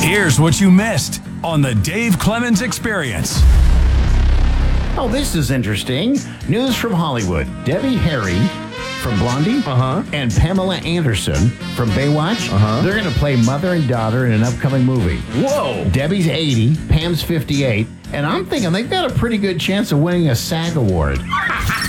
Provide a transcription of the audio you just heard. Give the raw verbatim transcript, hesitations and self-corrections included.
Here's what you missed on the Dave Clemens Experience. Oh, this is interesting. News from Hollywood. Debbie Harry from Blondie Uh-huh. and Pamela Anderson from Baywatch. Uh-huh. They're going to play mother and daughter in an upcoming movie. Whoa. Debbie's eighty, Pam's fifty-eight, and I'm thinking they've got a pretty good chance of winning a SAG award.